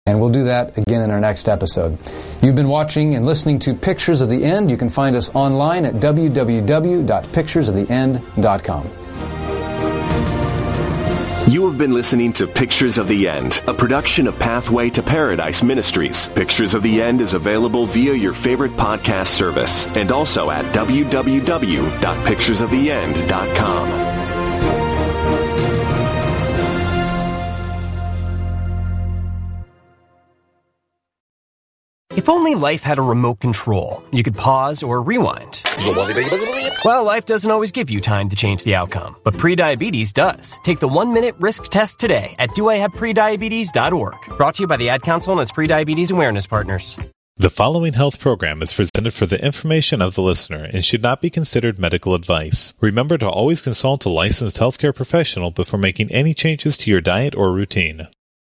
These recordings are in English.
And we'll do that again in our next episode. You've been watching and listening to Pictures of the End. You can find us online at www.picturesoftheend.com. You have been listening to Pictures of the End, a production of Pathway to Paradise Ministries. Pictures of the End is available via your favorite podcast service and also at www.picturesoftheend.com. If only life had a remote control, you could pause or rewind. Well, life doesn't always give you time to change the outcome, but prediabetes does. Take the 1-minute risk test today at doihaveprediabetes.org. Brought to you by the Ad Council and its prediabetes awareness partners. The following health program is presented for the information of the listener and should not be considered medical advice. Remember to always consult a licensed healthcare professional before making any changes to your diet or routine.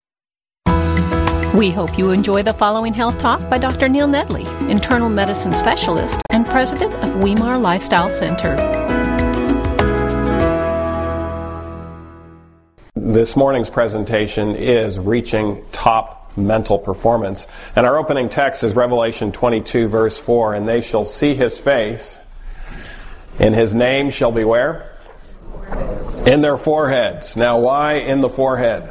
We hope you enjoy the following health talk by Dr. Neil Nedley, internal medicine specialist and president of Weimar Lifestyle Center. This morning's presentation is Reaching Top Mental Performance. And our opening text is Revelation 22, verse 4, and they shall see his face, and his name shall be where? In their foreheads. Now, why in the forehead?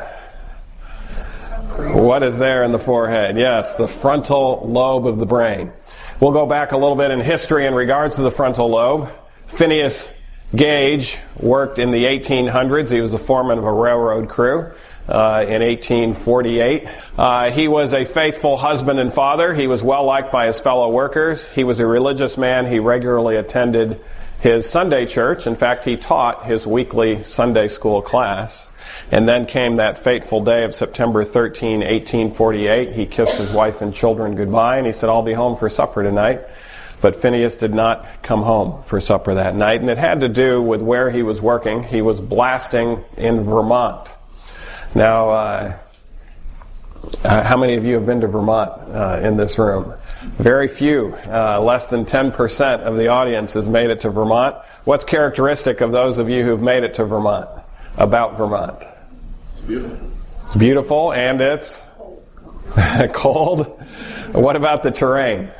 What is there in the forehead? Yes, the frontal lobe of the brain. We'll go back a little bit in history in regards to the frontal lobe. Phineas Gage worked in the 1800s. He was a foreman of a railroad crew in 1848. He was a faithful husband and father. He was well liked by his fellow workers. He was a religious man. He regularly attended his Sunday church. In fact, he taught his weekly Sunday school class. And then came that fateful day of September 13, 1848. He kissed his wife and children goodbye, and he said, I'll be home for supper tonight. But Phineas did not come home for supper that night, and it had to do with where he was working. He was blasting in Vermont. Now, how many of you have been to Vermont in this room? Very few. Less than 10% of the audience has made it to Vermont. What's characteristic of those of you who've made it to Vermont? About Vermont? It's beautiful. It's beautiful, and it's cold. What about the terrain?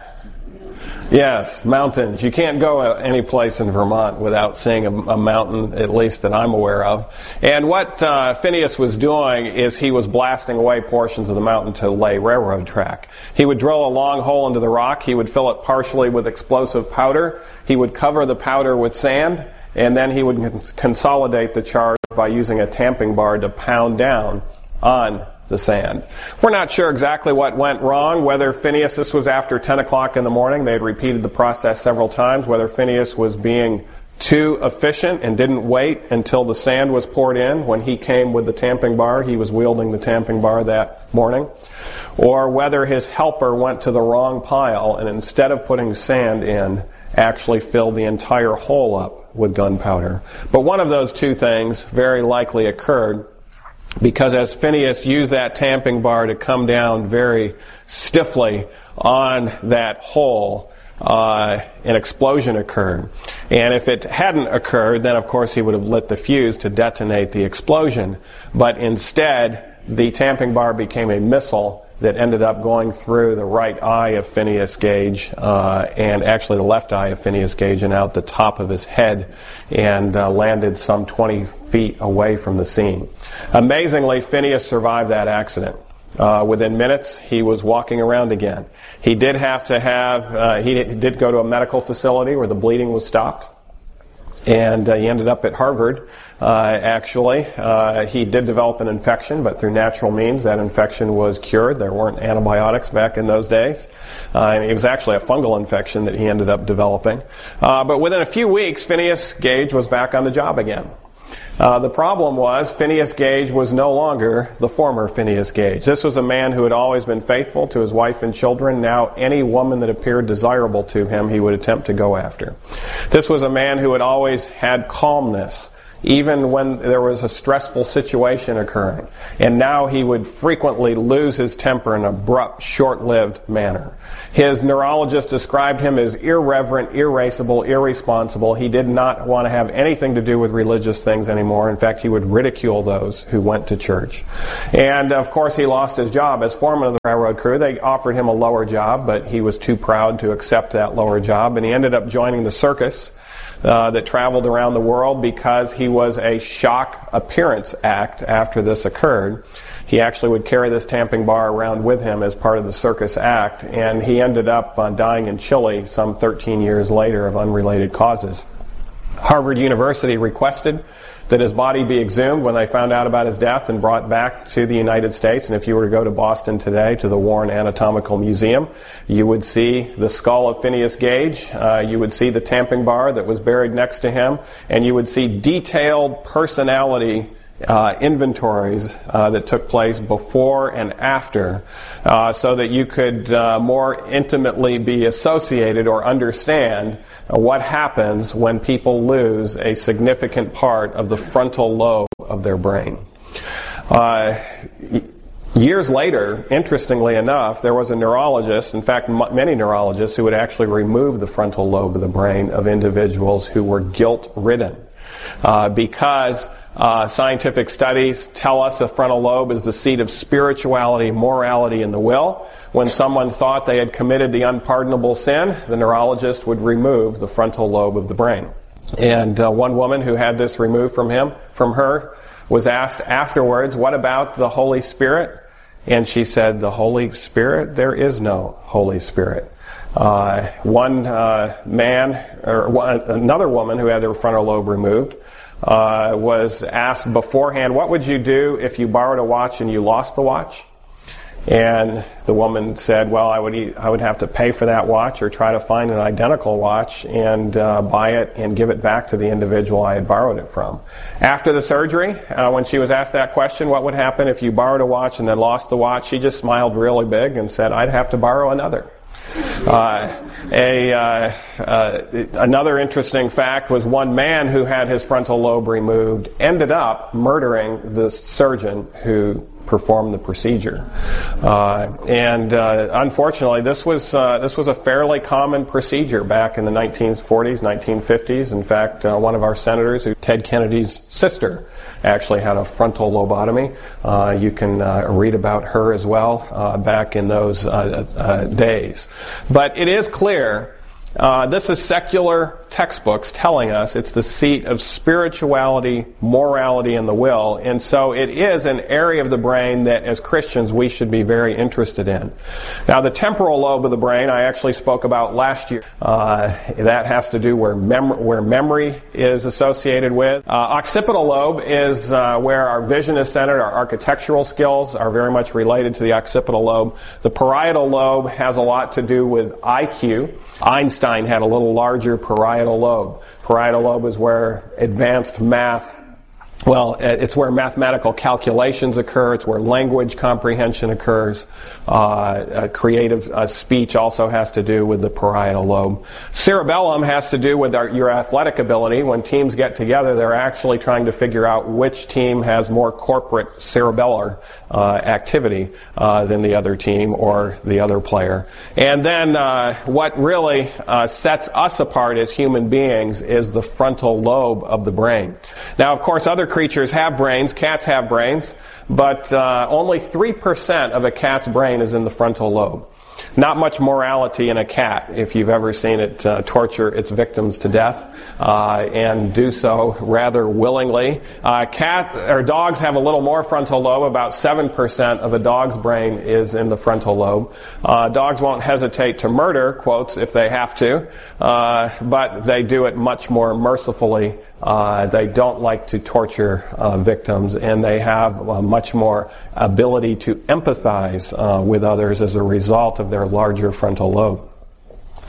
Yes, mountains. You can't go any place in Vermont without seeing a mountain, at least that I'm aware of. And what Phineas was doing is he was blasting away portions of the mountain to lay railroad track. He would drill a long hole into the rock. He would fill it partially with explosive powder. He would cover the powder with sand, and then he would consolidate the charge by using a tamping bar to pound down on the sand. We're not sure exactly what went wrong, whether Phineas, this was after 10 o'clock in the morning, they had repeated the process several times, whether Phineas was being too efficient and didn't wait until the sand was poured in. When he came with the tamping bar, he was wielding the tamping bar that morning. Or whether his helper went to the wrong pile and instead of putting sand in, actually filled the entire hole up with gunpowder. But one of those two things very likely occurred, because as Phineas used that tamping bar to come down very stiffly on that hole, an explosion occurred. And if it hadn't occurred, then of course he would have lit the fuse to detonate the explosion. But instead, the tamping bar became a missile that ended up going through the right eye of Phineas Gage, and actually the left eye of Phineas Gage, and out the top of his head, and landed some 20 feet away from the scene. Amazingly, Phineas survived that accident. Within minutes, he was walking around again. He did have to he did go to a medical facility where the bleeding was stopped. And he ended up at Harvard, actually. He did develop an infection, but through natural means that infection was cured. There weren't antibiotics back in those days. It was actually a fungal infection that he ended up developing. But within a few weeks, Phineas Gage was back on the job again. The problem was Phineas Gage was no longer the former Phineas Gage. This was a man who had always been faithful to his wife and children. Now any woman that appeared desirable to him, he would attempt to go after. This was a man who had always had calmness even when there was a stressful situation occurring. And now he would frequently lose his temper in an abrupt, short-lived manner. His neurologist described him as irreverent, irascible, irresponsible. He did not want to have anything to do with religious things anymore. In fact, he would ridicule those who went to church. And, of course, he lost his job as foreman of the railroad crew. They offered him a lower job, but he was too proud to accept that lower job, and he ended up joining the circus that traveled around the world because he was a shock appearance act after this occurred. He actually would carry this tamping bar around with him as part of the circus act, and he ended up dying in Chile some 13 years later of unrelated causes. Harvard University requested that his body be exhumed when they found out about his death and brought back to the United States. And if you were to go to Boston today, to the Warren Anatomical Museum, you would see the skull of Phineas Gage, you would see the tamping bar that was buried next to him, and you would see detailed personality inventories that took place before and after, so that you could more intimately be associated or understand what happens when people lose a significant part of the frontal lobe of their brain. Years later, interestingly enough, there was a neurologist, in fact many neurologists, who would actually remove the frontal lobe of the brain of individuals who were guilt-ridden, because scientific studies tell us the frontal lobe is the seat of spirituality, morality, and the will. When someone thought they had committed the unpardonable sin, the neurologist would remove the frontal lobe of the brain. And one woman who had this removed from her, was asked afterwards, "What about the Holy Spirit?" And she said, "The Holy Spirit? There is no Holy Spirit." Another woman who had her frontal lobe removed was asked beforehand, "What would you do if you borrowed a watch and you lost the watch?" And the woman said, "Well, I would have to pay for that watch or try to find an identical watch and buy it and give it back to the individual I had borrowed it from." After the surgery, when she was asked that question, what would happen if you borrowed a watch and then lost the watch, she just smiled really big and said, "I'd have to borrow another." Another interesting fact was one man who had his frontal lobe removed ended up murdering the surgeon who performed the procedure. Unfortunately, this was a fairly common procedure back in the 1940s, 1950s. In fact, one of our senators, Ted Kennedy's sister, actually had a frontal lobotomy. You can read about her as well back in those days. But it is clear, this is secular textbooks telling us it's the seat of spirituality, morality, and the will. And so it is an area of the brain that as Christians we should be very interested in. Now the temporal lobe of the brain I actually spoke about last year. That has to do where memory is associated with. Occipital lobe is where our vision is centered. Our architectural skills are very much related to the occipital lobe. The parietal lobe has a lot to do with IQ. Einstein had a little larger parietal lobe. Parietal lobe is where advanced math, it's where mathematical calculations occur. It's where language comprehension occurs. Creative speech also has to do with the parietal lobe. Cerebellum has to do with your athletic ability. When teams get together, they're actually trying to figure out which team has more corporate cerebellar activity than the other team or the other player. And then what really sets us apart as human beings is the frontal lobe of the brain. Now, of course, other creatures have brains. Cats have brains, but only 3% of a cat's brain is in the frontal lobe. Not much morality in a cat if you've ever seen it torture its victims to death and do so rather willingly. Dogs have a little more frontal lobe. About 7% of a dog's brain is in the frontal lobe. Dogs won't hesitate to murder, quotes, if they have to, but they do it much more mercifully. They don't like to torture victims, and they have much more ability to empathize with others as a result of their larger frontal lobe.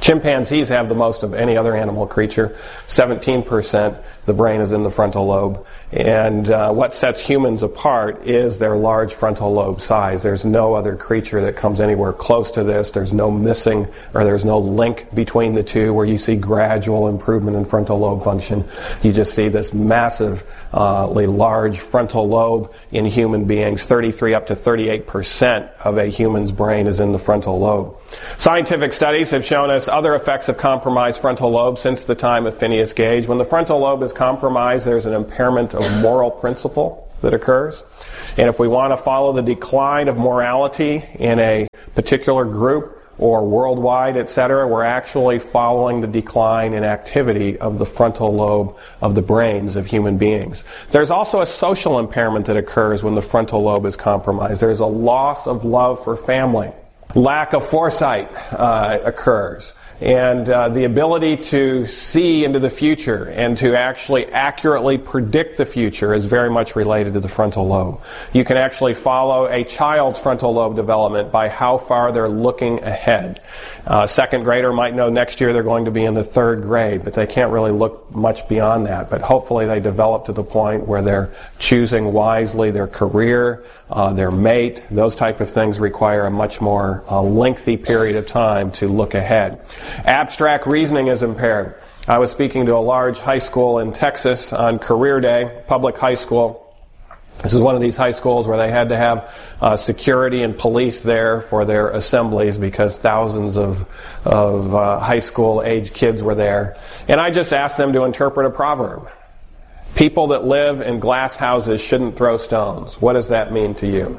Chimpanzees have the most of any other animal creature. 17% the brain is in the frontal lobe. And what sets humans apart is their large frontal lobe size. There's no other creature that comes anywhere close to this. There's no missing, or there's no link between the two where you see gradual improvement in frontal lobe function. You just see this massively large frontal lobe in human beings. 33 up to 38% of a human's brain is in the frontal lobe. Scientific studies have shown us other effects of compromised frontal lobe since the time of Phineas Gage. When the frontal lobe is compromised, there's an impairment of moral principle that occurs. And if we want to follow the decline of morality in a particular group or worldwide, etc., we're actually following the decline in activity of the frontal lobe of the brains of human beings. There's also a social impairment that occurs when the frontal lobe is compromised. There's a loss of love for family. Lack of foresight occurs. And the ability to see into the future and to actually accurately predict the future is very much related to the frontal lobe. You can actually follow a child's frontal lobe development by how far they're looking ahead. Second grader might know next year they're going to be in the third grade, but they can't really look much beyond that. But hopefully they develop to the point where they're choosing wisely their career, their mate. Those type of things require a much more lengthy period of time to look ahead. Abstract reasoning is impaired. I was speaking to a large high school in Texas on career day, public high school. This is one of these high schools where they had to have security and police there for their assemblies because thousands of high school age kids were there. And I just asked them to interpret a proverb. People that live in glass houses shouldn't throw stones. What does that mean to you?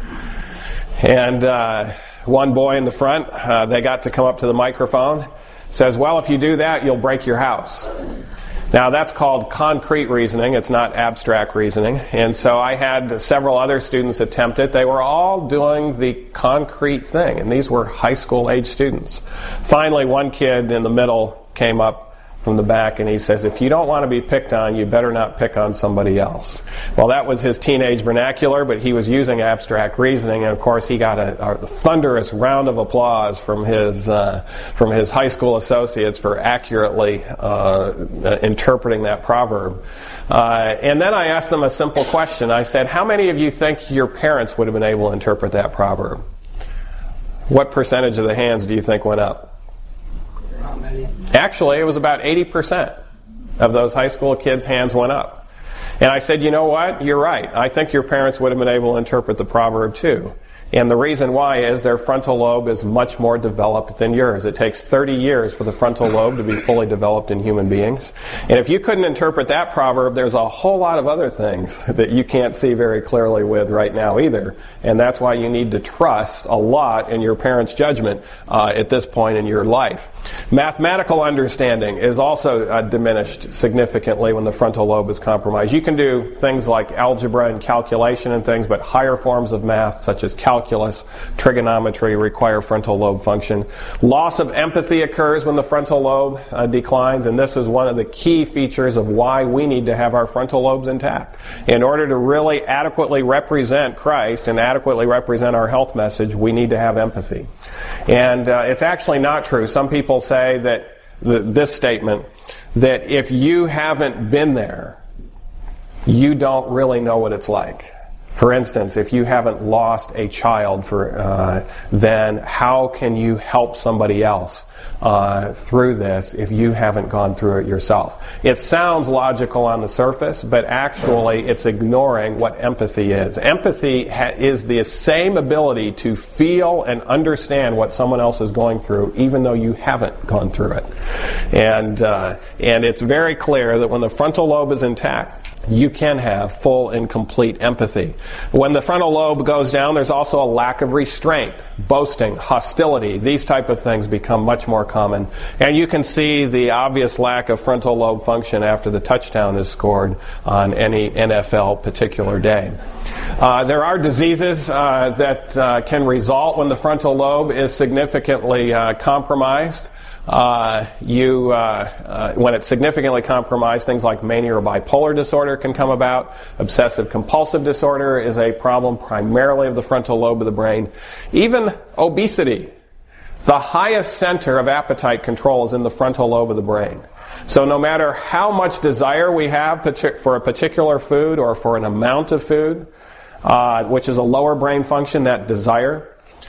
And one boy in the front, they got to come up to the microphone, says, well, if you do that, you'll break your house. Now, that's called concrete reasoning. It's not abstract reasoning. And so I had several other students attempt it. They were all doing the concrete thing, and these were high school age students. Finally, one kid in the middle came up from the back, and he says, if you don't want to be picked on, you better not pick on somebody else. Well, that was his teenage vernacular, but he was using abstract reasoning, and of course he got a thunderous round of applause from his high school associates for accurately interpreting that proverb. And then I asked them a simple question. I said, how many of you think your parents would have been able to interpret that proverb? What percentage of the hands do you think went up? Actually, it was about 80% of those high school kids' hands went up. And I said, you know what? You're right. I think your parents would have been able to interpret the proverb too. And the reason why is their frontal lobe is much more developed than yours. It takes 30 years for the frontal lobe to be fully developed in human beings. And if you couldn't interpret that proverb, there's a whole lot of other things that you can't see very clearly with right now either. And that's why you need to trust a lot in your parents' judgment at this point in your life. Mathematical understanding is also diminished significantly when the frontal lobe is compromised. You can do things like algebra and calculation and things, but higher forms of math, such as calculus, trigonometry, require frontal lobe function. Loss of empathy occurs when the frontal lobe declines, and this is one of the key features of why we need to have our frontal lobes intact. In order to really adequately represent Christ and adequately represent our health message, we need to have empathy. And it's actually not true. Some people say that this statement, that if you haven't been there, you don't really know what it's like. For instance, if you haven't lost a child, then how can you help somebody else through this if you haven't gone through it yourself? It sounds logical on the surface, but actually it's ignoring what empathy is. Empathy is the same ability to feel and understand what someone else is going through, even though you haven't gone through it. And it's very clear that when the frontal lobe is intact, you can have full and complete empathy. When the frontal lobe goes down, there's also a lack of restraint, boasting, hostility. These type of things become much more common. And you can see the obvious lack of frontal lobe function after the touchdown is scored on any NFL particular day. There are diseases that can result when the frontal lobe is significantly compromised. When it's significantly compromised, things like mania or bipolar disorder can come about. Obsessive compulsive disorder is a problem primarily of the frontal lobe of the brain. Even obesity. The highest center of appetite control is in the frontal lobe of the brain. So no matter how much desire we have for a particular food or for an amount of food, which is a lower brain function, that desire,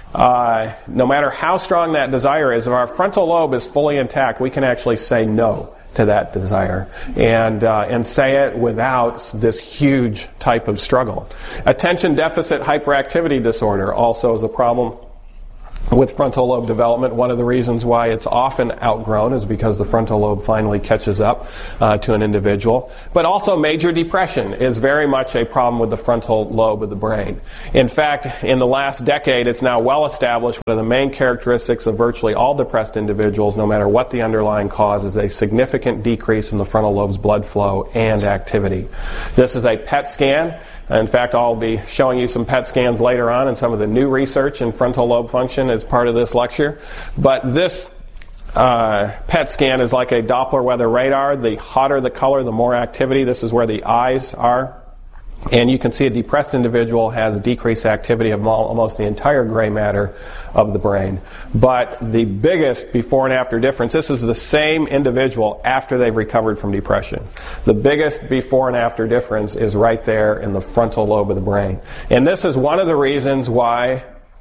no matter how strong that desire is, if our frontal lobe is fully intact, we can actually say no to that desire and say it without this huge type of struggle. Attention deficit hyperactivity disorder also is a problem with frontal lobe development. One of the reasons why it's often outgrown is because the frontal lobe finally catches up to an individual. But also major depression is very much a problem with the frontal lobe of the brain. In fact, in the last decade, it's now well established one of the main characteristics of virtually all depressed individuals, no matter what the underlying cause, is a significant decrease in the frontal lobe's blood flow and activity. This is a PET scan. In fact, I'll be showing you some PET scans later on and some of the new research in frontal lobe function as part of this lecture. But this PET scan is like a Doppler weather radar. The hotter the color, the more activity. This is where the eyes are. And you can see a depressed individual has decreased activity of almost the entire gray matter of the brain. But the biggest before and after difference, this is the same individual after they've recovered from depression. The biggest before and after difference is right there in the frontal lobe of the brain. And this is one of the reasons why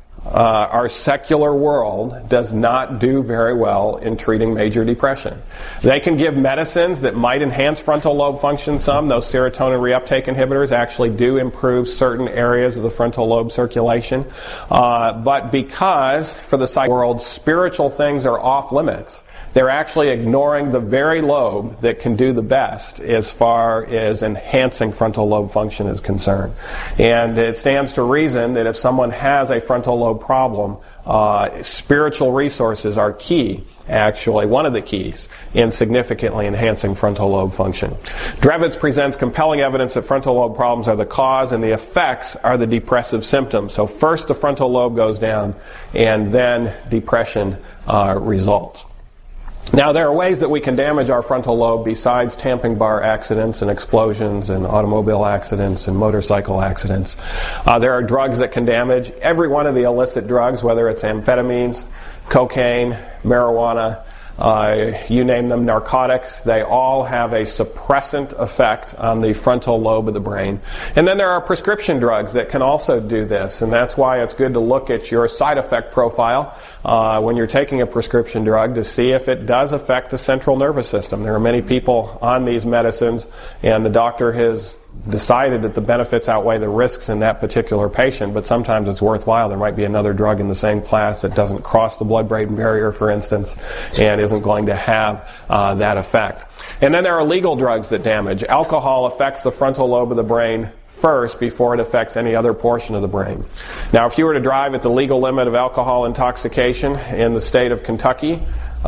our secular world does not do very well in treating major depression. They can give medicines that might enhance frontal lobe function some. Those serotonin reuptake inhibitors actually do improve certain areas of the frontal lobe circulation. But because for the psych world, spiritual things are off limits, they're actually ignoring the very lobe that can do the best as far as enhancing frontal lobe function is concerned. And it stands to reason that if someone has a frontal lobe problem, spiritual resources are key, actually, one of the keys in significantly enhancing frontal lobe function. Drevitz presents compelling evidence that frontal lobe problems are the cause and the effects are the depressive symptoms. So first the frontal lobe goes down and then depression results. Now, there are ways that we can damage our frontal lobe besides tamping bar accidents and explosions and automobile accidents and motorcycle accidents. There are drugs that can damage. Every one of the illicit drugs, whether it's amphetamines, cocaine, marijuana, you name them, narcotics, they all have a suppressant effect on the frontal lobe of the brain. And then there are prescription drugs that can also do this, and that's why it's good to look at your side effect profile when you're taking a prescription drug to see if it does affect the central nervous system. There are many people on these medicines, and the doctor has decided that the benefits outweigh the risks in that particular patient, but sometimes it's worthwhile. There might be another drug in the same class that doesn't cross the blood-brain barrier, for instance, and isn't going to have that effect. And then there are legal drugs that damage. Alcohol affects the frontal lobe of the brain first before it affects any other portion of the brain. Now, if you were to drive at the legal limit of alcohol intoxication in the state of Kentucky,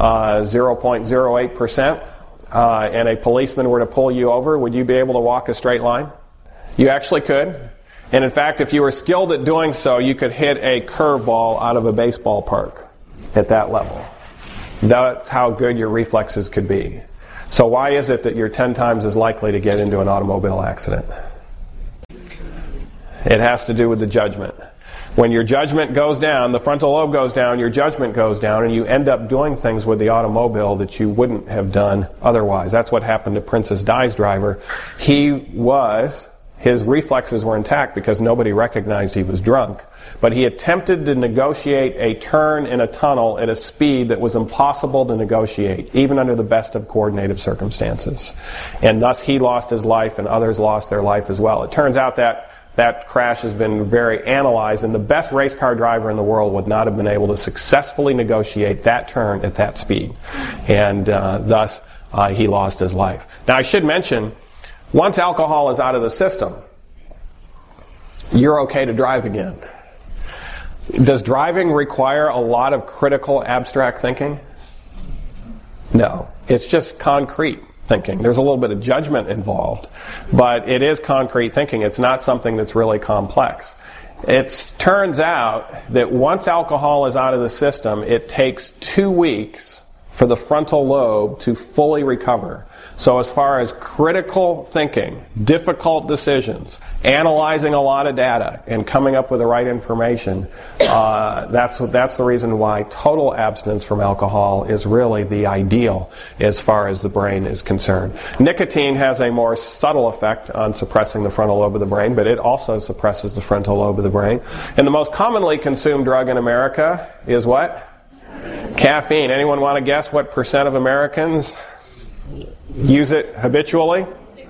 0.08%, and a policeman were to pull you over, would you be able to walk a straight line? You actually could. And in fact, if you were skilled at doing so, you could hit a curveball out of a baseball park at that level. That's how good your reflexes could be. So why is it that you're 10 times as likely to get into an automobile accident? It has to do with the judgment. When your judgment goes down, the frontal lobe goes down, your judgment goes down, and you end up doing things with the automobile that you wouldn't have done otherwise. That's what happened to Princess Di's driver. His reflexes were intact because nobody recognized he was drunk. But he attempted to negotiate a turn in a tunnel at a speed that was impossible to negotiate, even under the best of coordinated circumstances. And thus he lost his life and others lost their life as well. It turns out that crash has been very analyzed, and the best race car driver in the world would not have been able to successfully negotiate that turn at that speed. And thus he lost his life. Now I should mention, once alcohol is out of the system, you're okay to drive again. Does driving require a lot of critical, abstract thinking? No. It's just concrete thinking. There's a little bit of judgment involved, but it is concrete thinking. It's not something that's really complex. It turns out that once alcohol is out of the system, it takes 2 weeks for the frontal lobe to fully recover. So as far as critical thinking, difficult decisions, analyzing a lot of data, and coming up with the right information, that's the reason why total abstinence from alcohol is really the ideal as far as the brain is concerned. Nicotine has a more subtle effect on suppressing the frontal lobe of the brain, but it also suppresses the frontal lobe of the brain. And the most commonly consumed drug in America is what? Caffeine. Anyone want to guess what percent of Americans use it habitually?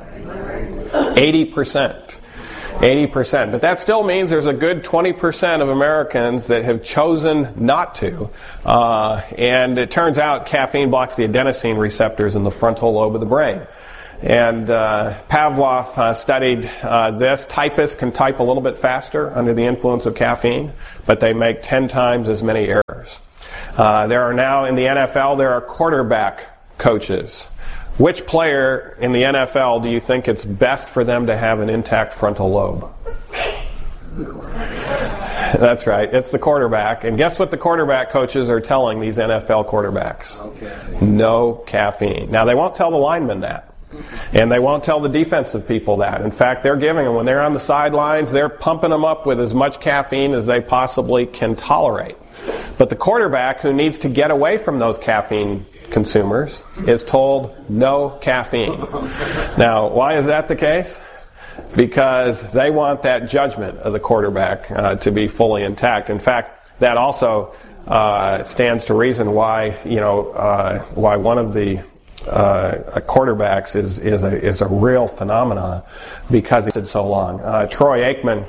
80%. 80%. But that still means there's a good 20% of Americans that have chosen not to. And it turns out caffeine blocks the adenosine receptors in the frontal lobe of the brain. And Pavlov studied this. Typists can type a little bit faster under the influence of caffeine, but they make 10 times as many errors. There are now, in the NFL, there are quarterback coaches. Which player in the NFL do you think it's best for them to have an intact frontal lobe? That's right, it's the quarterback. And guess what the quarterback coaches are telling these NFL quarterbacks? Okay. No caffeine. Now, they won't tell the linemen that. And they won't tell the defensive people that. In fact, they're giving them, when they're on the sidelines, they're pumping them up with as much caffeine as they possibly can tolerate. But the quarterback, who needs to get away from those caffeine consumers, is told no caffeine. Now, why is that the case? Because they want that judgment of the quarterback to be fully intact. In fact, that also stands to reason why why one of the quarterbacks is a real phenomenon, because he did so long. Troy Aikman.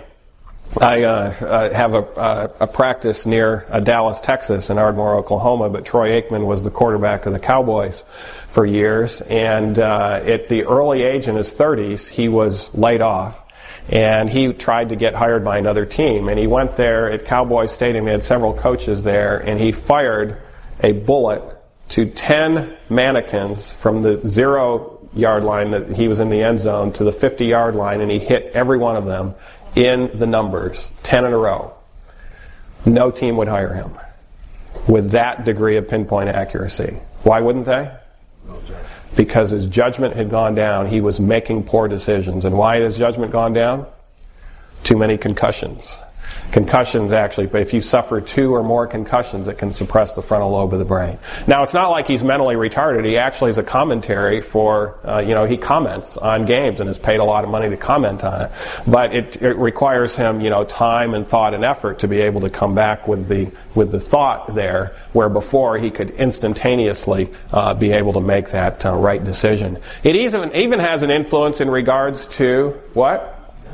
I have a practice near Dallas, Texas, and Ardmore, Oklahoma, but Troy Aikman was the quarterback of the Cowboys for years, and at the early age in his 30s, he was laid off, and he tried to get hired by another team, and he went there at Cowboys Stadium. He had several coaches there, and he fired a bullet to 10 mannequins from the 0-yard line that he was in the end zone to the 50-yard line, and he hit every one of them in the numbers, 10 in a row. No team would hire him with that degree of pinpoint accuracy. Why wouldn't they? Because his judgment had gone down. He was making poor decisions. And why had his judgment gone down? Too many concussions. Concussions, actually, but if you suffer 2 or more concussions, it can suppress the frontal lobe of the brain. Now, it's not like he's mentally retarded. He actually is a commentary for, he comments on games and has paid a lot of money to comment on it. But it requires him, time and thought and effort to be able to come back with the thought there, where before he could instantaneously be able to make that right decision. It even has an influence in regards to what?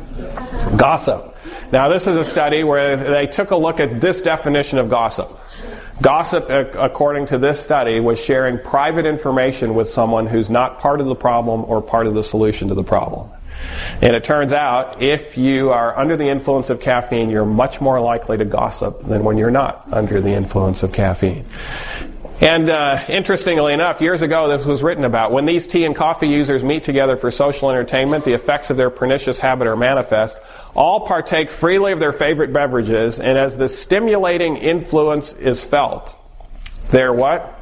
Gossip. Now, this is a study where they took a look at this definition of gossip. Gossip, according to this study, was sharing private information with someone who's not part of the problem or part of the solution to the problem. And it turns out, if you are under the influence of caffeine, you're much more likely to gossip than when you're not under the influence of caffeine. And interestingly enough, years ago this was written about. When these tea and coffee users meet together for social entertainment, the effects of their pernicious habit are manifest. All partake freely of their favorite beverages, and as the stimulating influence is felt, their what?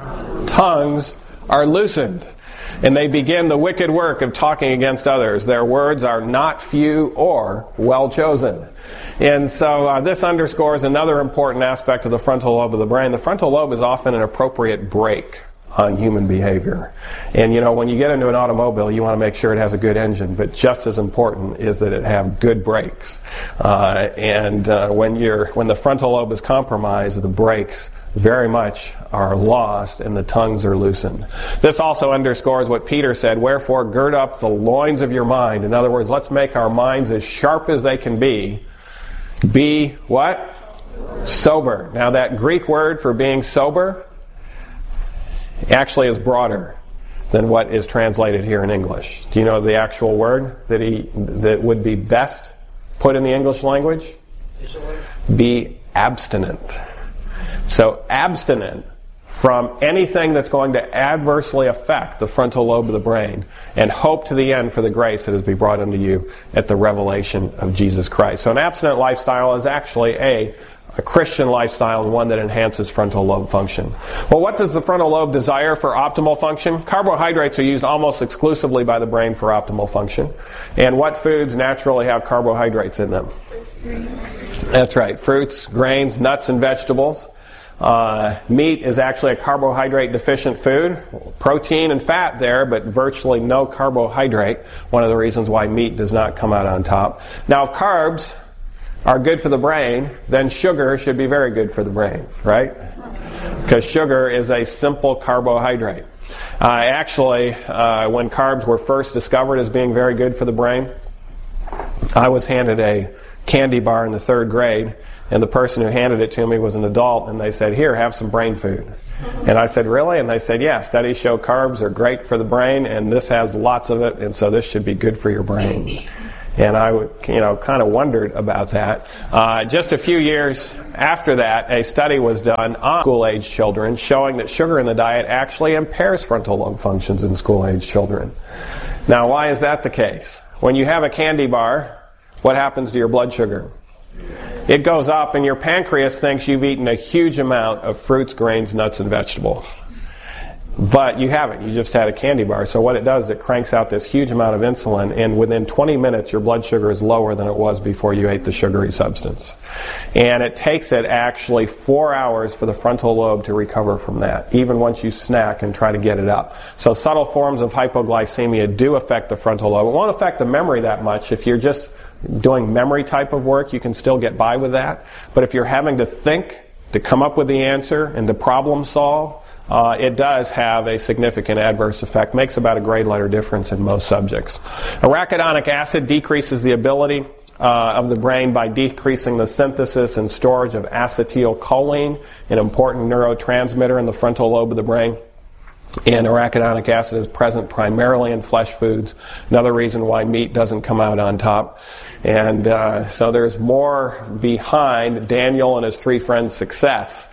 Tongues are loosened, and they begin the wicked work of talking against others. Their words are not few or well chosen. And so this underscores another important aspect of the frontal lobe of the brain. The frontal lobe is often an appropriate brake on human behavior. And when you get into an automobile, you want to make sure it has a good engine, but just as important is that it have good brakes. When the frontal lobe is compromised, the brakes very much are lost and the tongues are loosened. This also underscores what Peter said, wherefore gird up the loins of your mind. In other words, let's make our minds as sharp as they can be. Be what? Sober. Now that Greek word for being sober actually is broader than what is translated here in English. Do you know the actual word that would be best put in the English language? Be abstinent. So abstinent from anything that's going to adversely affect the frontal lobe of the brain, and hope to the end for the grace that is to be brought unto you at the revelation of Jesus Christ. So an abstinent lifestyle is actually a a Christian lifestyle and one that enhances frontal lobe function. Well, what does the frontal lobe desire for optimal function? Carbohydrates are used almost exclusively by the brain for optimal function. And what foods naturally have carbohydrates in them? That's right. Fruits, grains, nuts, and vegetables. Meat is actually a carbohydrate deficient food. Protein and fat there, but virtually no carbohydrate. One of the reasons why meat does not come out on top. Now, if carbs are good for the brain, then sugar should be very good for the brain, right? Because sugar is a simple carbohydrate. Actually, when carbs were first discovered as being very good for the brain, I was handed a candy bar in the 3rd grade, and the person who handed it to me was an adult, and they said, "Here, have some brain food." And I said, "Really?" And they said, "Yeah, studies show carbs are great for the brain, and this has lots of it, and so this should be good for your brain." And I kind of wondered about that. Just a few years after that, a study was done on school-age children showing that sugar in the diet actually impairs frontal lobe functions in school-age children. Now, why is that the case? When you have a candy bar, what happens to your blood sugar? It goes up, and your pancreas thinks you've eaten a huge amount of fruits, grains, nuts, and vegetables. But you haven't. You just had a candy bar. So what it does, it cranks out this huge amount of insulin, and within 20 minutes, your blood sugar is lower than it was before you ate the sugary substance. And it takes it actually 4 hours for the frontal lobe to recover from that, even once you snack and try to get it up. So subtle forms of hypoglycemia do affect the frontal lobe. It won't affect the memory that much. If you're just doing memory type of work, you can still get by with that. But if you're having to think, to come up with the answer, and to problem solve, it does have a significant adverse effect. Makes about a grade letter difference in most subjects. Arachidonic acid decreases the ability of the brain by decreasing the synthesis and storage of acetylcholine, an important neurotransmitter in the frontal lobe of the brain. And arachidonic acid is present primarily in flesh foods. Another reason why meat doesn't come out on top. And so there's more behind Daniel and his 3 friends' success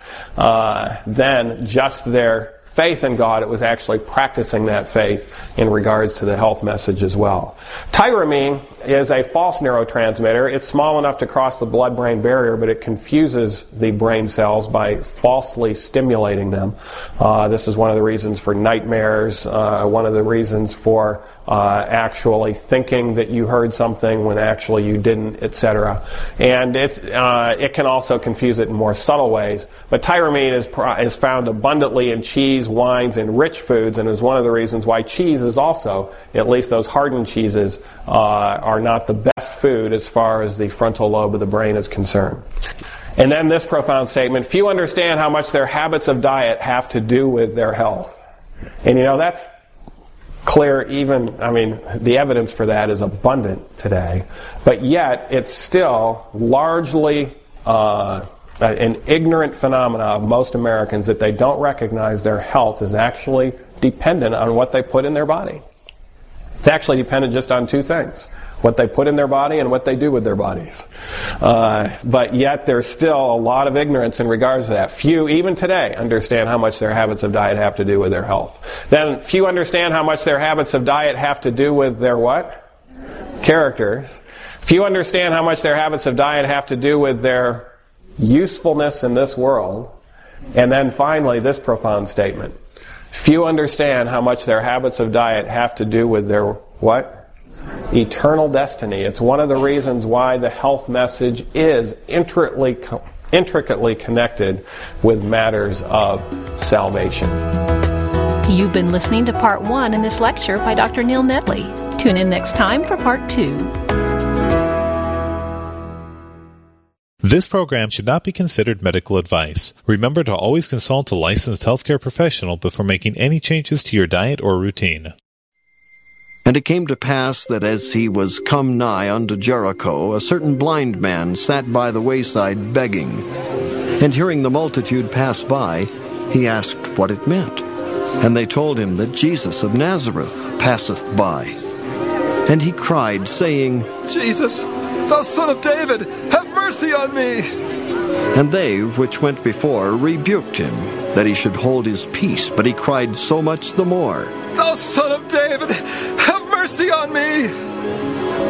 than just their faith in God. It was actually practicing that faith in regards to the health message as well. Tyramine is a false neurotransmitter. It's small enough to cross the blood-brain barrier, but it confuses the brain cells by falsely stimulating them. This is one of the reasons for nightmares, one of the reasons for actually thinking that you heard something when actually you didn't, etc. And it can also confuse it in more subtle ways. But tyramine is found abundantly in cheese, wines, and rich foods, and is one of the reasons why cheese is also, at least those hardened cheeses, are not the best food as far as the frontal lobe of the brain is concerned. And then this profound statement: few understand how much their habits of diet have to do with their health. And that's clear. The evidence for that is abundant today, but yet it's still largely an ignorant phenomena of most Americans that they don't recognize their health is actually dependent on what they put in their body. It's actually dependent just on 2 things: what they put in their body and what they do with their bodies. But yet there's still a lot of ignorance in regards to that. Few, even today, understand how much their habits of diet have to do with their health. Then few understand how much their habits of diet have to do with their what? Characters. Few understand how much their habits of diet have to do with their usefulness in this world. And then finally, this profound statement: few understand how much their habits of diet have to do with their what? Eternal destiny. It's one of the reasons why the health message is intricately connected with matters of salvation. You've been listening to Part 1 in this lecture by Dr. Neil Nedley. Tune in next time for Part 2. This program should not be considered medical advice. Remember to always consult a licensed healthcare professional before making any changes to your diet or routine. And it came to pass that as he was come nigh unto Jericho, a certain blind man sat by the wayside begging. And hearing the multitude pass by, he asked what it meant. And they told him that Jesus of Nazareth passeth by. And he cried, saying, Jesus, thou Son of David, have mercy on me. And they which went before rebuked him, that he should hold his peace. But he cried so much the more, Thou Son of David, have mercy on me.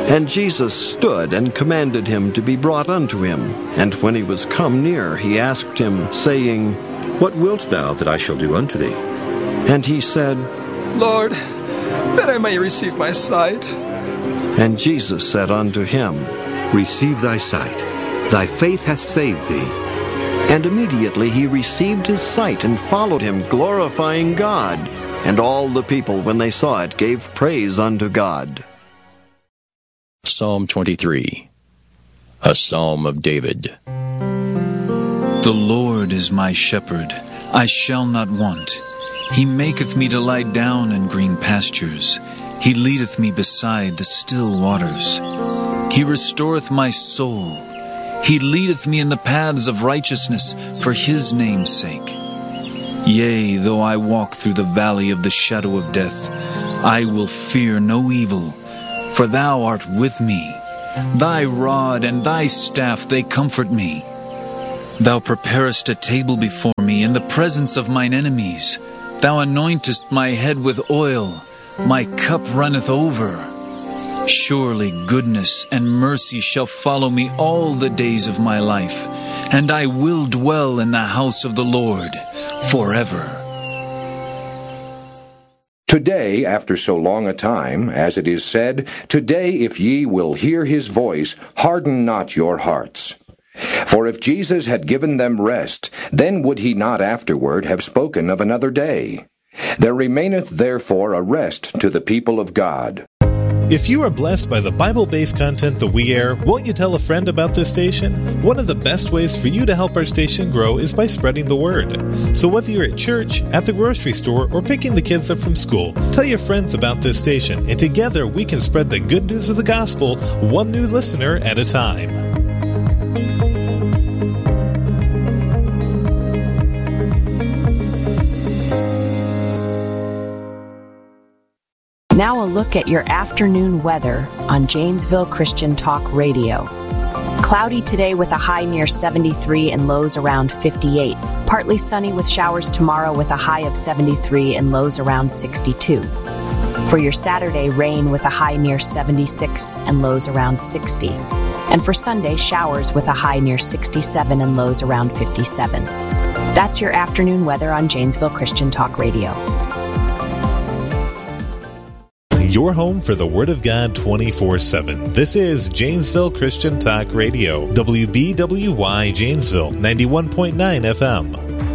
And Jesus stood and commanded him to be brought unto him. And when he was come near, he asked him, saying, What wilt thou that I shall do unto thee? And he said, Lord, that I may receive my sight. And Jesus said unto him, Receive thy sight. Thy faith hath saved thee. And immediately he received his sight and followed him, glorifying God. And all the people, when they saw it, gave praise unto God. Psalm 23, a psalm of David. The Lord is my shepherd, I shall not want. He maketh me to lie down in green pastures. He leadeth me beside the still waters. He restoreth my soul. He leadeth me in the paths of righteousness for his name's sake. Yea, though I walk through the valley of the shadow of death, I will fear no evil, for thou art with me. Thy rod and thy staff, they comfort me. Thou preparest a table before me in the presence of mine enemies. Thou anointest my head with oil. My cup runneth over. Surely goodness and mercy shall follow me all the days of my life, and I will dwell in the house of the Lord forever. Today, after so long a time, as it is said, Today, if ye will hear his voice, harden not your hearts. For if Jesus had given them rest, then would he not afterward have spoken of another day. There remaineth therefore a rest to the people of God. If you are blessed by the Bible-based content that we air, won't you tell a friend about this station? One of the best ways for you to help our station grow is by spreading the word. So whether you're at church, at the grocery store, or picking the kids up from school, tell your friends about this station, and together we can spread the good news of the gospel, one new listener at a time. Now a look at your afternoon weather on Janesville Christian Talk Radio. Cloudy today with a high near 73 and lows around 58. Partly sunny with showers tomorrow with a high of 73 and lows around 62. For your Saturday, rain with a high near 76 and lows around 60. And for Sunday, showers with a high near 67 and lows around 57. That's your afternoon weather on Janesville Christian Talk Radio. Your home for the Word of God 24/7. This is Janesville Christian Talk Radio, WBWY Janesville, 91.9 FM.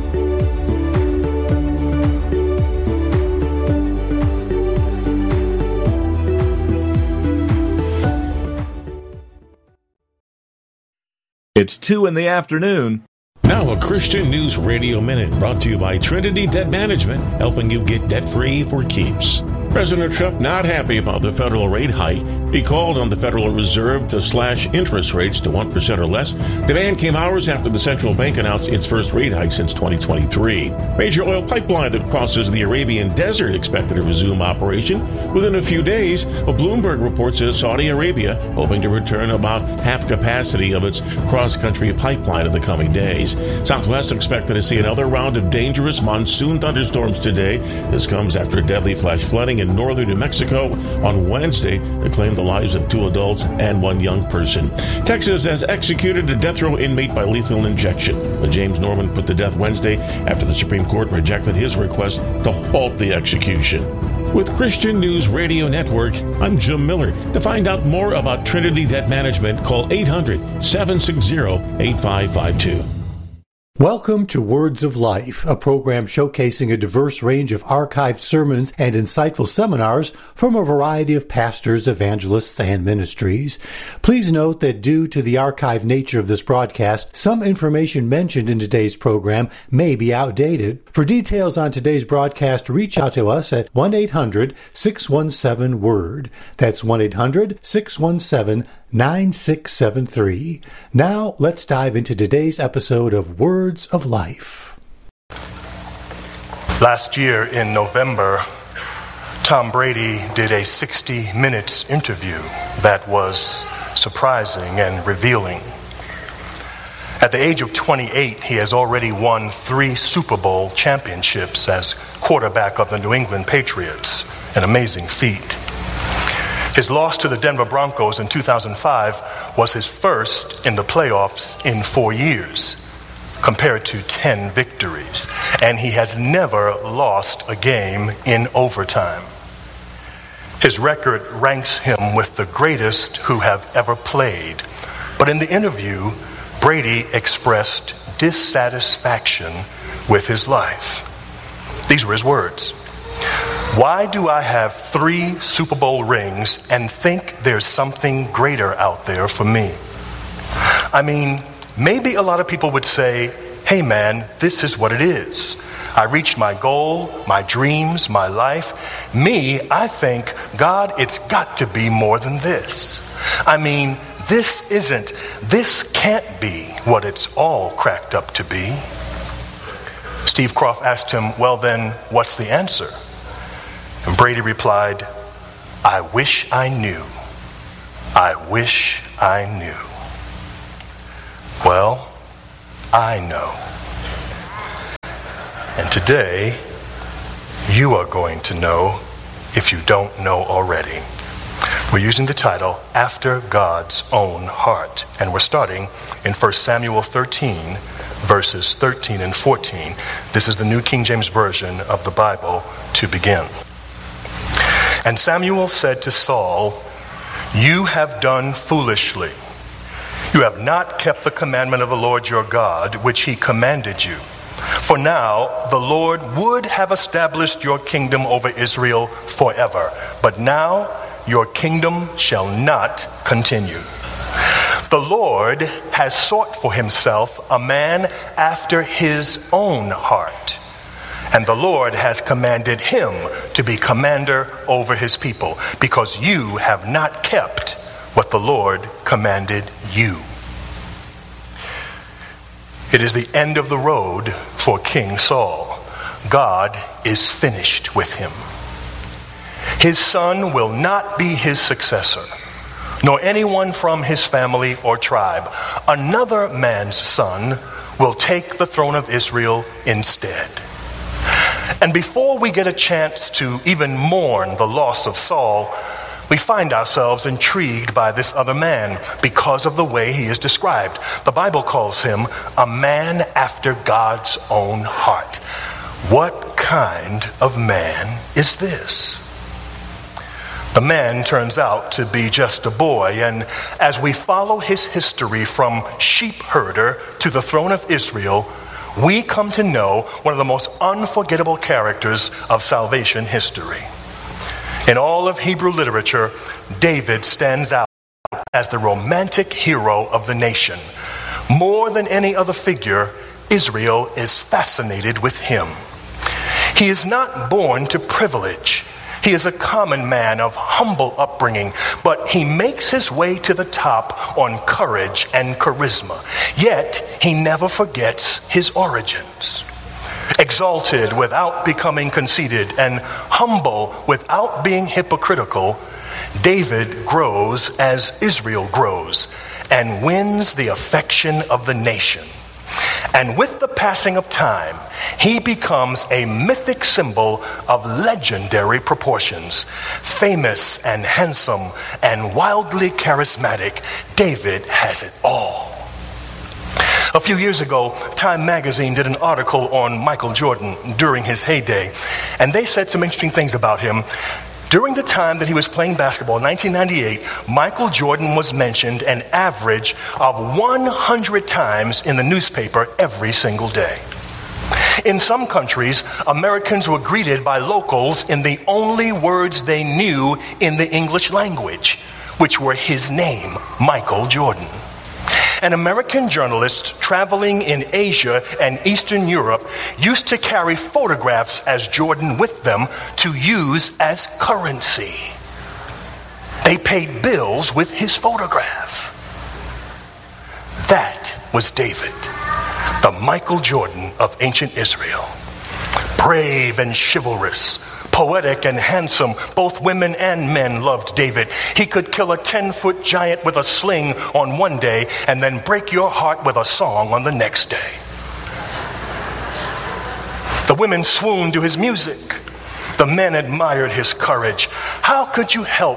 It's 2 in the afternoon. Now a Christian News Radio Minute brought to you by Trinity Debt Management, helping you get debt-free for keeps. President Trump not happy about the federal rate hike. He called on the Federal Reserve to slash interest rates to 1% or less. Demand came hours after the central bank announced its first rate hike since 2023. Major oil pipeline that crosses the Arabian Desert expected to resume operation within a few days. A Bloomberg report says Saudi Arabia hoping to return about half capacity of its cross-country pipeline in the coming days. Southwest expected to see another round of dangerous monsoon thunderstorms today. This comes after deadly flash flooding in northern New Mexico on Wednesday that claimed the lives of 2 adults and 1 young person. Texas has executed a death row inmate by lethal injection. James Norman put to death Wednesday after the Supreme Court rejected his request to halt the execution. With Christian News Radio Network, I'm Jim Miller. To find out more about Trinity Debt Management, call 800-760-8552. Welcome to Words of Life, a program showcasing a diverse range of archived sermons and insightful seminars from a variety of pastors, evangelists, and ministries. Please note that due to the archived nature of this broadcast, some information mentioned in today's program may be outdated. For details on today's broadcast, reach out to us at 1-800-617-WORD. That's 1-800-617-9673. Now, let's dive into today's episode of Words of Life. Last year in November, Tom Brady did a 60 Minutes interview that was surprising and revealing. At the age of 28, he has already won 3 Super Bowl championships as quarterback of the New England Patriots, an amazing feat. His loss to the Denver Broncos in 2005 was his first in the playoffs in 4 years, compared to 10 victories. And he has never lost a game in overtime. His record ranks him with the greatest who have ever played. But in the interview, Brady expressed dissatisfaction with his life. These were his words. "Why do I have 3 Super Bowl rings and think there's something greater out there for me? I mean, maybe a lot of people would say, hey man, this is what it is. I reached my goal, my dreams, my life. Me, I think, God, it's got to be more than this. I mean, this can't be what it's all cracked up to be." Steve Kroft asked him, "Well then, what's the answer?" And Brady replied, "I wish I knew. I wish I knew." Well, I know. And today, you are going to know if you don't know already. We're using the title, After God's Own Heart. And we're starting in 1 Samuel 13, verses 13 and 14. This is the New King James Version of the Bible to begin. "And Samuel said to Saul, 'You have done foolishly. You have not kept the commandment of the Lord your God, which he commanded you. For now the Lord would have established your kingdom over Israel forever. But now your kingdom shall not continue. The Lord has sought for himself a man after his own heart. And the Lord has commanded him to be commander over his people, because you have not kept what the Lord commanded you.'" It is the end of the road for King Saul. God is finished with him. His son will not be his successor, nor anyone from his family or tribe. Another man's son will take the throne of Israel instead. And before we get a chance to even mourn the loss of Saul, we find ourselves intrigued by this other man because of the way he is described. The Bible calls him a man after God's own heart. What kind of man is this? The man turns out to be just a boy, and as we follow his history from sheep herder to the throne of Israel, we come to know one of the most unforgettable characters of salvation history. In all of Hebrew literature, David stands out as the romantic hero of the nation. More than any other figure, Israel is fascinated with him. He is not born to privilege. He is a common man of humble upbringing, but he makes his way to the top on courage and charisma. Yet, he never forgets his origins. Exalted without becoming conceited, and humble without being hypocritical, David grows as Israel grows and wins the affection of the nation. And with the passing of time, he becomes a mythic symbol of legendary proportions. Famous and handsome and wildly charismatic, David has it all. A few years ago, Time magazine did an article on Michael Jordan during his heyday, and they said some interesting things about him. During the time that he was playing basketball in 1998, Michael Jordan was mentioned an average of 100 times in the newspaper every single day. In some countries, Americans were greeted by locals in the only words they knew in the English language, which were his name, Michael Jordan. And American journalists traveling in Asia and Eastern Europe used to carry photographs as Jordan with them to use as currency. They paid bills with his photograph. That was David, the Michael Jordan of ancient Israel. Brave and chivalrous, poetic and handsome, both women and men loved David. He could kill a 10-foot giant with a sling on one day and then break your heart with a song on the next day. The women swooned to his music. The men admired his courage. How could you help but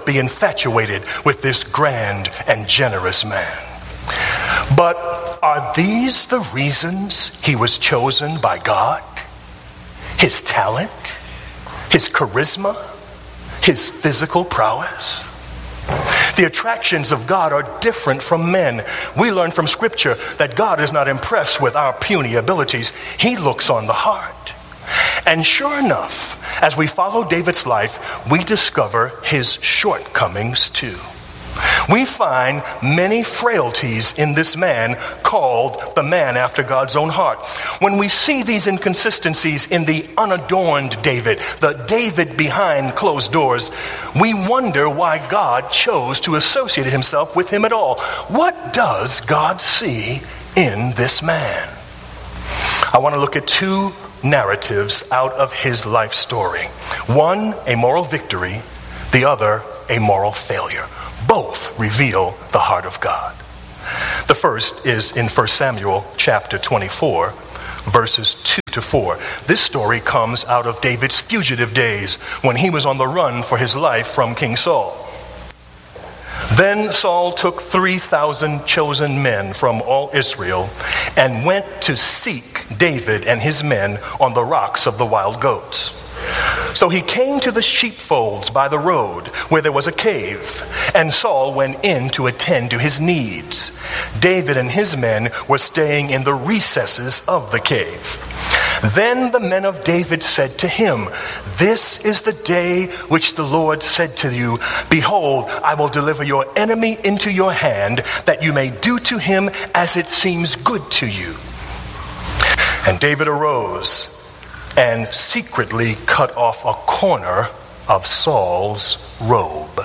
be infatuated with this grand and generous man. But are these the reasons he was chosen by God? His talent? His charisma? His physical prowess? The attractions of God are different from men. We learn from Scripture that God is not impressed with our puny abilities. He looks on the heart. And sure enough, as we follow David's life, we discover his shortcomings too. We find many frailties in this man called the man after God's own heart. When we see these inconsistencies in the unadorned David, the David behind closed doors, we wonder why God chose to associate himself with him at all. What does God see in this man? I want to look at two narratives out of his life story. One, a moral victory. The other, a moral failure. Both reveal the heart of God. The first is in 1 Samuel chapter 24, verses 2 to 4. This story comes out of David's fugitive days when he was on the run for his life from King Saul. Then Saul took 3,000 chosen men from all Israel and went to seek David and his men on the rocks of the wild goats. So he came to the sheepfolds by the road where there was a cave, and Saul went in to attend to his needs. David and his men were staying in the recesses of the cave. Then the men of David said to him, "This is the day which the Lord said to you, Behold, I will deliver your enemy into your hand, that you may do to him as it seems good to you." And David arose and secretly cut off a corner of Saul's robe.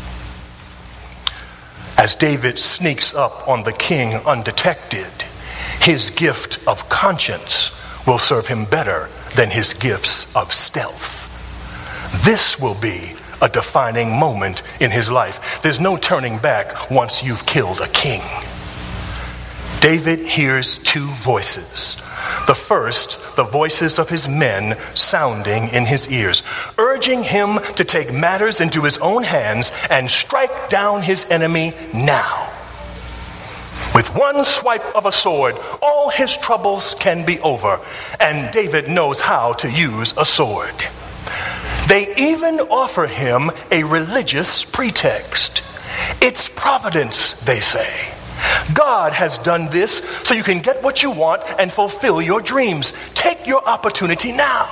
As David sneaks up on the king undetected, his gift of conscience will serve him better than his gifts of stealth. This will be a defining moment in his life. There's no turning back once you've killed a king. David hears two voices. The first, the voices of his men sounding in his ears, urging him to take matters into his own hands and strike down his enemy now. With one swipe of a sword, all his troubles can be over, and David knows how to use a sword. They even offer him a religious pretext. It's providence, they say. God has done this so you can get what you want and fulfill your dreams. Take your opportunity now.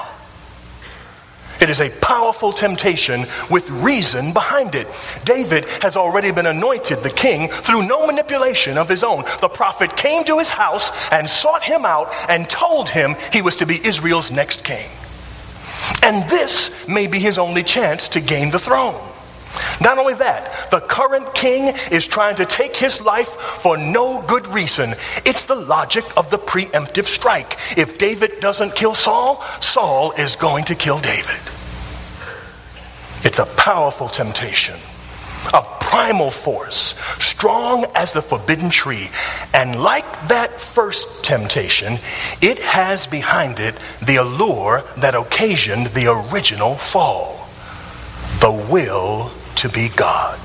It is a powerful temptation with reason behind it. David has already been anointed the king through no manipulation of his own. The prophet came to his house and sought him out and told him he was to be Israel's next king. And this may be his only chance to gain the throne. Not only that, the current king is trying to take his life for no good reason. It's the logic of the preemptive strike. If David doesn't kill Saul, Saul is going to kill David. It's a powerful temptation of primal force, strong as the forbidden tree. And like that first temptation, it has behind it the allure that occasioned the original fall. The will to be God.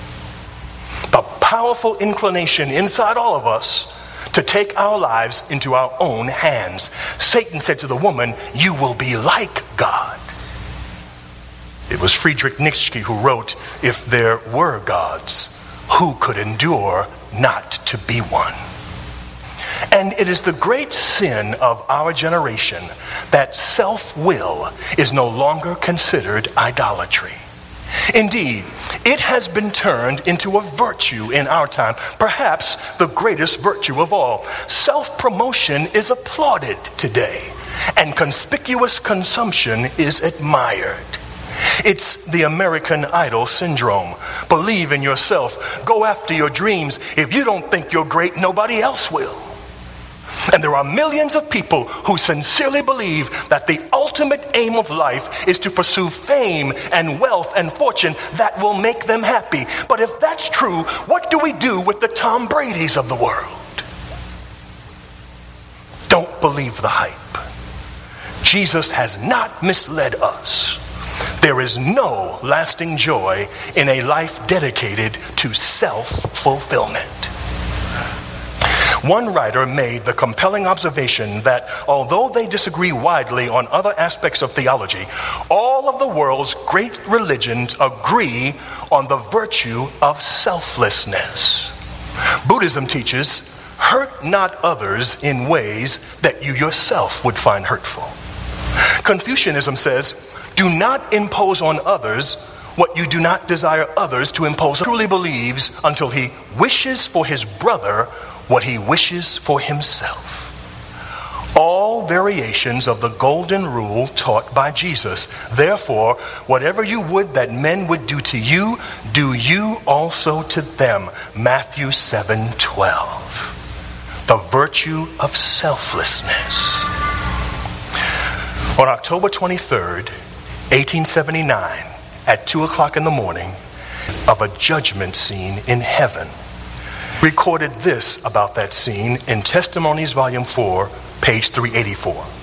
The powerful inclination inside all of us to take our lives into our own hands. Satan said to the woman, "You will be like God." It was Friedrich Nietzsche who wrote, "If there were gods, who could endure not to be one?" And it is the great sin of our generation that self-will is no longer considered idolatry. Indeed, it has been turned into a virtue in our time, perhaps the greatest virtue of all. Self-promotion is applauded today, and conspicuous consumption is admired. It's the American Idol syndrome. Believe in yourself. Go after your dreams. If you don't think you're great, nobody else will. And there are millions of people who sincerely believe that the ultimate aim of life is to pursue fame and wealth and fortune that will make them happy. But if that's true, what do we do with the Tom Bradys of the world? Don't believe the hype. Jesus has not misled us. There is no lasting joy in a life dedicated to self-fulfillment. One writer made the compelling observation that although they disagree widely on other aspects of theology, all of the world's great religions agree on the virtue of selflessness. Buddhism teaches, hurt not others in ways that you yourself would find hurtful. Confucianism says, do not impose on others what you do not desire others to impose. He truly believes until he wishes for his brother what he wishes for himself. All variations of the golden rule taught by Jesus. Therefore, whatever you would that men would do to you, do you also to them. Matthew 7:12. The virtue of selflessness. On October 23rd, 1879, at 2 o'clock in the morning, of a judgment scene in heaven, recorded this about that scene in Testimonies, Volume 4, page 384.